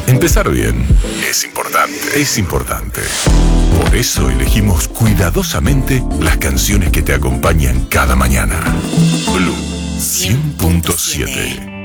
Empezar bien es importante. Es importante. Por eso elegimos cuidadosamente las canciones que te acompañan cada mañana. Blue 100.7.